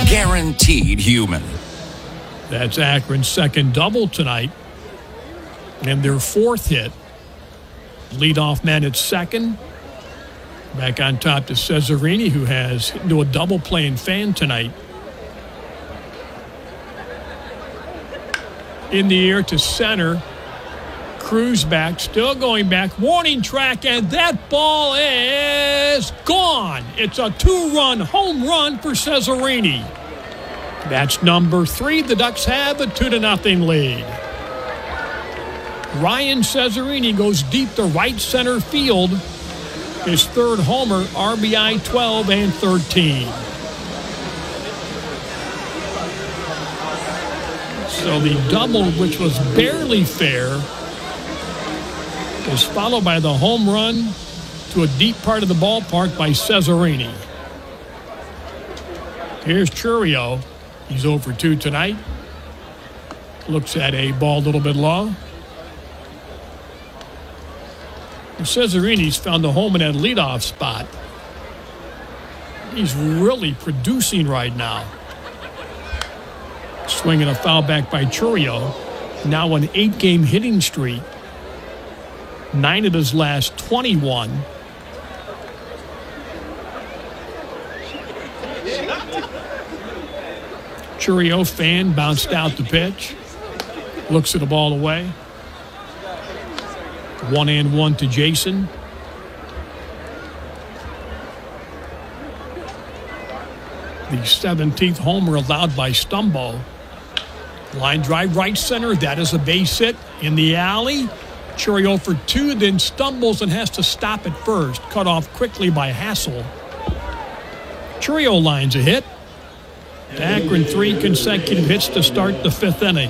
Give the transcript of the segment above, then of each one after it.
Guaranteed human. That's Akron's second double tonight and their fourth hit. Leadoff man at second. Back on top to Cesarini, who has hit into a double playing fan tonight. In the air to center. Cruz back, still going back. Warning track, and that ball is gone. It's a two-run home run for Cesarini. That's number 3. The Ducks have a 2-0 lead. Ryan Cesarini goes deep to right center field. His third homer, RBI 12 and 13. So the double, which was barely fair, was followed by the home run to a deep part of the ballpark by Cesarini. Here's Chourio. He's 0 for 2 tonight. Looks at a ball a little bit low. Cesarini's found the home in that leadoff spot. He's really producing right now. Swinging a foul back by Chourio. Now an 8-game hitting streak. 9 of his last 21. Chourio fan bounced out the pitch. Looks at the ball away. 1-1 to Jason. The 17th homer allowed by Stumbo. Line drive right center. That is a base hit in the alley. Chourio for 2, then stumbles and has to stop at first. Cut off quickly by Hassel. Chourio lines a hit. Akron 3 consecutive hits to start the 5th inning.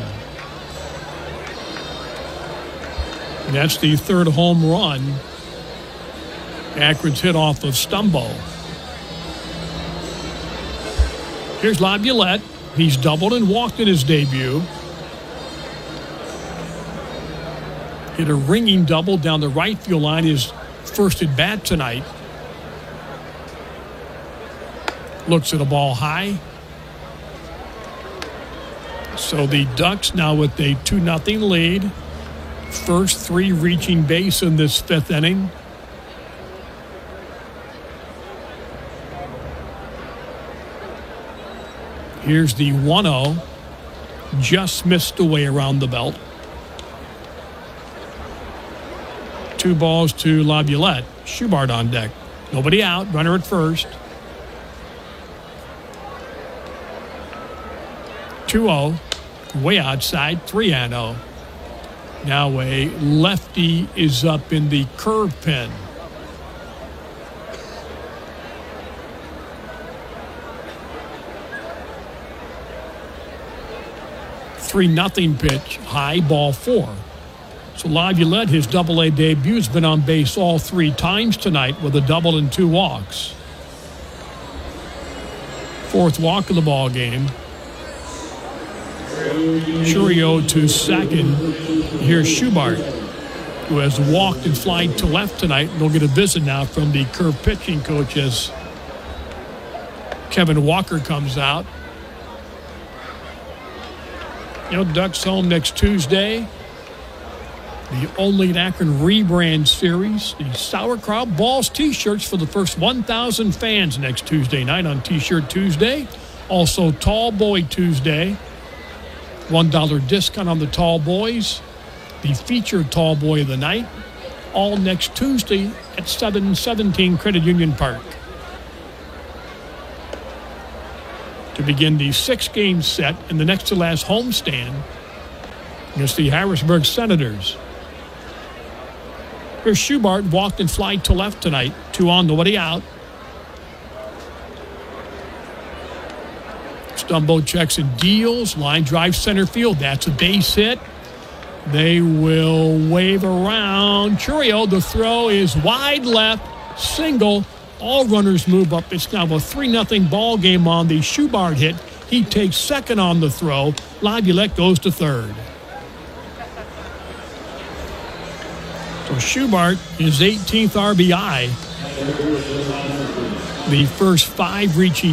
And that's the 3rd home run. Akron's hit off of Stumbo. Here's Laviolette. He's doubled and walked in his debut. Hit a ringing double down the right field line, his first at bat tonight. Looks at a ball high. So the Ducks now with a 2-0 lead. First 3 reaching base in this 5th inning. Here's the 1-0. Just missed away around the belt. 2 balls to Laviolette. Schubart on deck. Nobody out. Runner at first. 2-0. Way outside. 3-0. Now a lefty is up in the curve pin. (3-0) pitch. High, ball 4. So Laviolette, his Double-A debut, has been on base all 3 times tonight with a double and 2 walks. 4th walk of the ball game. Chourio to second. Here's Schubart, who has walked and flied to left tonight. They'll get a visit now from the curve pitching coach as Kevin Walker comes out. Ducks home next Tuesday. The Only Akron rebrand series. The Sauerkraut Balls T-shirts for the first 1,000 fans next Tuesday night on T-Shirt Tuesday. Also Tall Boy Tuesday. $1 discount on the Tall Boys. The featured Tall Boy of the night. All next Tuesday at 717 Credit Union Park. To begin the 6-game set in the next to last homestand against the Harrisburg Senators. Here's Schubart, walked and flied to left tonight. 2 on, nobody out. Stumbo checks and deals. Line drive center field. That's a base hit. They will wave around. Chourio, the throw is wide left. Single. All runners move up. It's now a 3-0 ball game on the Schubart hit. He takes second on the throw. Laviolette goes to third. So Schubart, his 18th RBI. The first 5 reaching